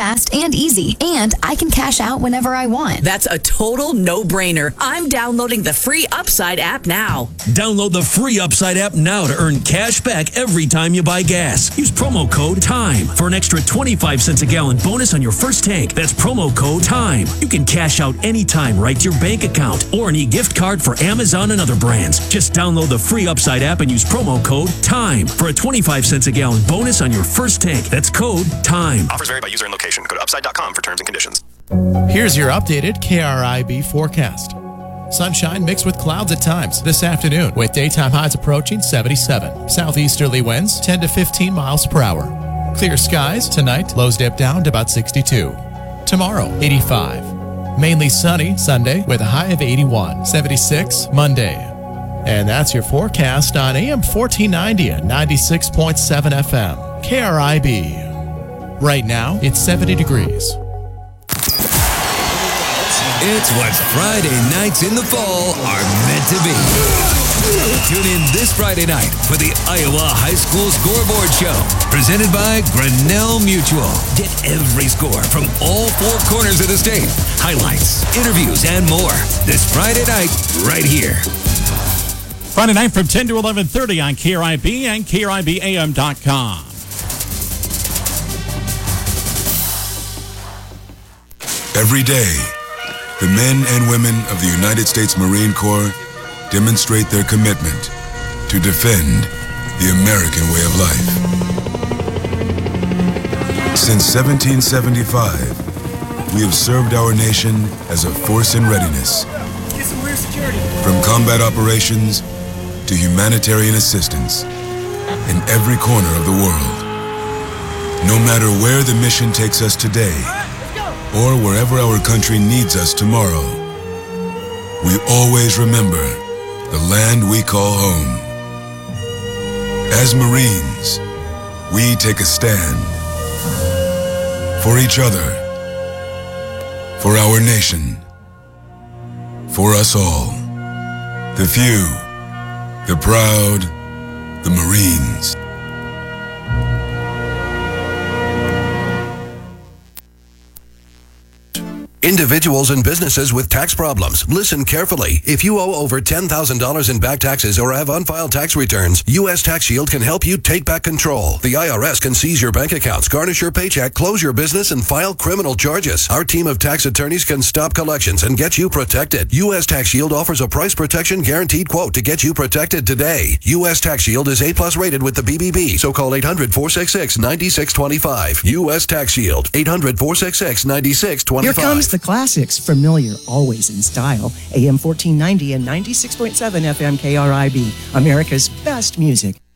fast and easy, and I can cash out whenever I want. That's a total no-brainer. I'm downloading the free Upside app now. Download the free Upside app now to earn cash back every time you buy gas. Use promo code TIME for an extra 25 cents a gallon bonus on your first tank. That's promo code TIME. You can cash out anytime right to your bank account or an e-gift card for Amazon and other brands. Just download the free Upside app and use promo code TIME for a 25 cents a gallon bonus on your first tank. That's code TIME. Offers vary by user and location. Go to upside.com for terms and conditions. Here's your updated KRIB forecast. Sunshine mixed with clouds at times this afternoon with daytime highs approaching 77. Southeasterly winds 10 to 15 miles per hour. Clear skies tonight, lows dip down to about 62. Tomorrow, 85. Mainly sunny Sunday with a high of 81. 76 Monday. And that's your forecast on AM 1490 and 96.7 FM. KRIB. Right now, it's 70 degrees. It's what Friday nights in the fall are meant to be. Tune in this Friday night for the Iowa High School Scoreboard Show, presented by Grinnell Mutual. Get every score from all four corners of the state, highlights, interviews, and more this Friday night right here. Friday night from 10 to 11:30 on KRIB and KRIBAM.com. Every day, the men and women of the United States Marine Corps demonstrate their commitment to defend the American way of life. Since 1775, we have served our nation as a force in readiness. From combat operations to humanitarian assistance in every corner of the world. No matter where the mission takes us today, or wherever our country needs us tomorrow, we always remember the land we call home. As Marines, we take a stand for each other, for our nation, for us all. The few, the proud, the Marines. Individuals and businesses with tax problems, listen carefully. If you owe over $10,000 in back taxes or have unfiled tax returns, U.S. Tax Shield can help you take back control. The IRS can seize your bank accounts, garnish your paycheck, close your business, and file criminal charges. Our team of tax attorneys can stop collections and get you protected. U.S. Tax Shield offers a price protection guaranteed quote to get you protected today. U.S. Tax Shield is A+ rated with the BBB, so call 800-466-9625. U.S. Tax Shield, 800-466-9625. Here comes the classics, familiar, always in style. AM 1490 and 96.7 FM KRIB, America's best music.